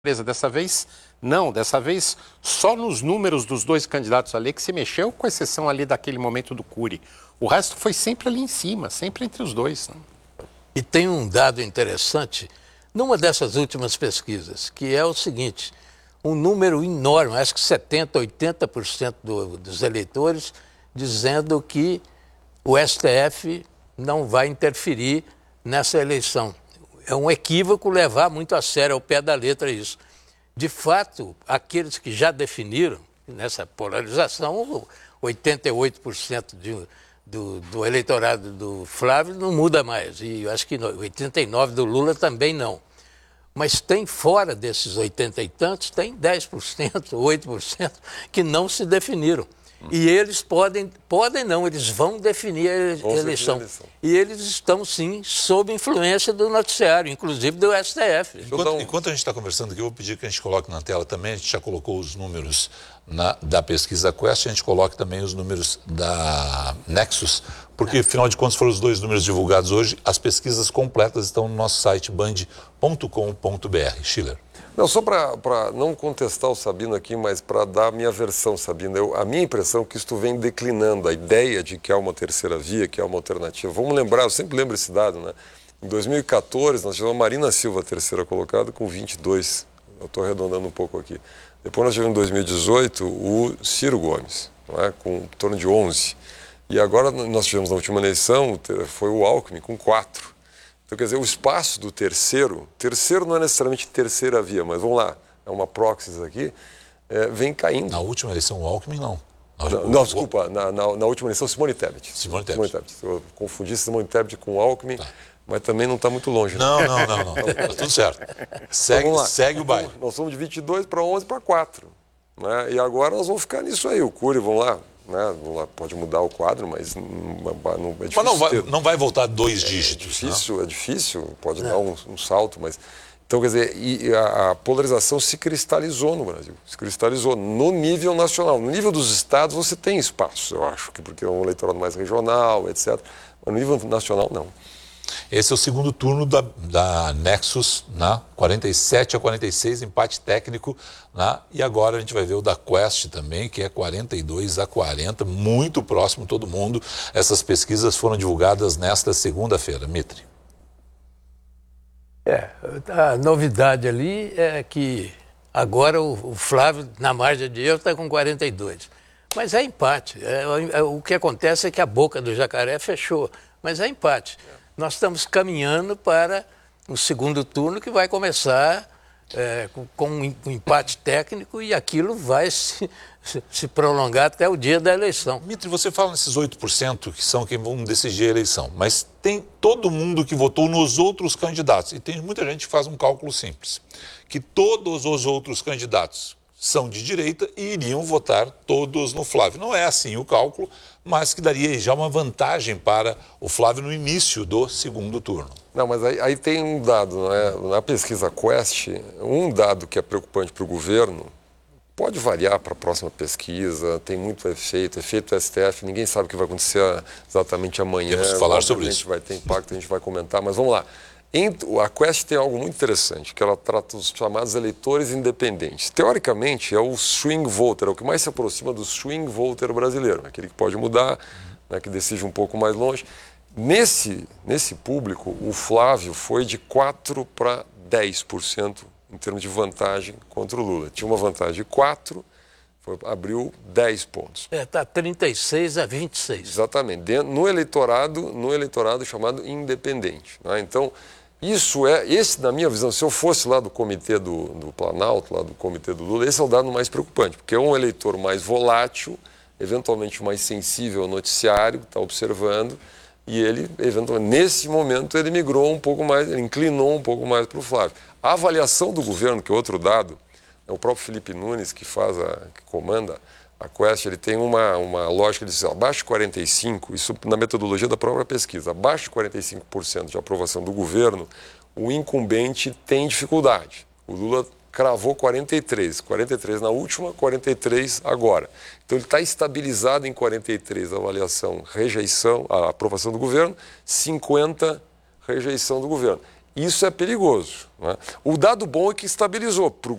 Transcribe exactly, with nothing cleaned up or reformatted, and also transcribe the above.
surpresa. Dessa vez, não. Dessa vez, só nos números dos dois candidatos ali que se mexeu, com exceção ali daquele momento do Cury. O resto foi sempre ali em cima, sempre entre os dois. Né? E tem um dado interessante numa dessas últimas pesquisas, que é o seguinte: um número enorme, acho que setenta por cento, oitenta por cento do, dos eleitores dizendo que o S T F não vai interferir nessa eleição. É um equívoco levar muito a sério, ao pé da letra, isso. De fato, aqueles que já definiram, nessa polarização, oitenta e oito por cento de, do, do eleitorado do Flávio não muda mais. E eu acho que oitenta e nove por cento do Lula também não. Mas tem fora desses oitenta e tantos, tem dez por cento, oito por cento que não se definiram. E eles podem, podem não, eles vão definir a eleição. Definir a eleição. E eles estão, sim, sob influência do noticiário, inclusive do S T F. Enquanto, enquanto a gente está conversando aqui, eu vou pedir que a gente coloque na tela também, a gente já colocou os números na, da pesquisa Quest, a gente coloque também os números da Nexus, porque, afinal de contas, foram os dois números divulgados hoje. As pesquisas completas estão no nosso site band ponto com ponto br. Schiller. Não, só para não contestar o Sabino aqui, mas para dar a minha versão, Sabino, eu, a minha impressão é que isto vem declinando, a ideia de que há uma terceira via, que há uma alternativa. Vamos lembrar, eu sempre lembro esse dado, né? Em dois mil e quatorze, nós tivemos a Marina Silva, terceira colocada, com vinte e dois, eu estou arredondando um pouco aqui. Depois nós tivemos em dois mil e dezoito o Ciro Gomes, não é? Com em torno de onze. E agora nós tivemos na última eleição, foi o Alckmin, com quatro. Então, quer dizer, o espaço do terceiro, terceiro não é necessariamente terceira via, mas vamos lá, é uma proxy aqui, é, vem caindo. Na última eleição, o Alckmin não. Não, não desculpa, na, na, na última eleição, Simone Tebet. Simone Tebet. Simone Tebet. Eu confundi Simone Tebet com o Alckmin, tá. Mas também não está muito longe. Né? Não, não, não, não. Está tudo certo. Segue, então, segue o baile. Nós somos de vinte e dois para onze para quatro. Né? E agora nós vamos ficar nisso aí. O Cury, vamos lá. Né? Pode mudar o quadro, mas não, não é difícil. Mas não vai, ter... não vai voltar dois dígitos. É difícil, né? é difícil, pode não. dar um, um salto, mas... Então, quer dizer, e a, a polarização se cristalizou no Brasil, se cristalizou no nível nacional. No nível dos estados você tem espaço, eu acho, porque é um eleitorado mais regional, etcétera. Mas no nível nacional, não. Esse é o segundo turno da, da Nexus, né? quarenta e sete a quarenta e seis, empate técnico. Né? E agora a gente vai ver o da Quest também, que é quarenta e dois a quarenta, muito próximo todo mundo. Essas pesquisas foram divulgadas nesta segunda-feira. Mitre. É, a novidade ali é que agora o, o Flávio, na margem de erro, está com quarenta e dois. Mas é empate. É, é, o que acontece é que a boca do jacaré fechou, mas é empate. Nós estamos caminhando para o segundo turno, que vai começar é, com, com um empate técnico, e aquilo vai se, se prolongar até o dia da eleição. Mitre, você fala nesses oito por cento que são quem vão decidir a eleição, mas tem todo mundo que votou nos outros candidatos. E tem muita gente que faz um cálculo simples, que todos os outros candidatos são de direita e iriam votar todos no Flávio. Não é assim o cálculo, mas que daria já uma vantagem para o Flávio no início do segundo turno. Não, mas aí, aí tem um dado, não é? Na pesquisa Quest, um dado que é preocupante para o governo, pode variar para a próxima pesquisa, tem muito efeito, efeito S T F, ninguém sabe o que vai acontecer exatamente amanhã. Temos que falar sobre isso. Vai ter impacto, a gente vai comentar, mas vamos lá. A Quest tem algo muito interessante, que ela trata os chamados eleitores independentes. Teoricamente, é o swing voter, é o que mais se aproxima do swing voter brasileiro, aquele que pode mudar, né, que decide um pouco mais longe. Nesse, nesse público, o Flávio foi de quatro para dez por cento em termos de vantagem contra o Lula. Tinha uma vantagem de quatro, foi, abriu dez pontos. É, está trinta e seis a vinte e seis. Exatamente, dentro, no eleitorado, no eleitorado chamado independente. Né? Então, isso é, esse na minha visão, se eu fosse lá do comitê do, do Planalto, lá do comitê do Lula, esse é o dado mais preocupante, porque é um eleitor mais volátil, eventualmente mais sensível ao noticiário, está observando, e ele, eventualmente, nesse momento, ele migrou um pouco mais, ele inclinou um pouco mais para o Flávio. A avaliação do governo, que é outro dado, é o próprio Felipe Nunes, que faz a, que comanda a Quest, ele tem uma, uma lógica, ele diz, abaixo de quarenta e cinco por cento, isso na metodologia da própria pesquisa, abaixo de quarenta e cinco por cento de aprovação do governo, o incumbente tem dificuldade. O Lula cravou quarenta e três, quarenta e três na última, quarenta e três agora. Então ele está estabilizado em quarenta e três a avaliação, rejeição, a aprovação do governo, cinquenta rejeição do governo. Isso é perigoso. Né? O dado bom é que estabilizou. Pro